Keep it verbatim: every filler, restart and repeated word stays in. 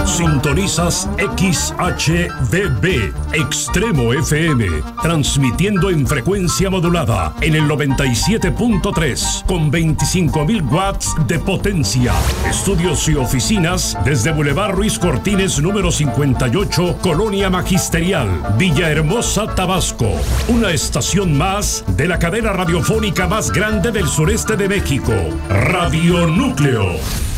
Sintonizas X H D B, Extremo F M, transmitiendo en frecuencia modulada en el noventa y siete punto tres con veinticinco mil watts de potencia. Estudios y oficinas desde Boulevard Ruiz Cortines número cincuenta y ocho, Colonia Magisterial, Villahermosa, Tabasco. Una estación más de la cadena radiofónica más grande del sureste de México, Radio Núcleo.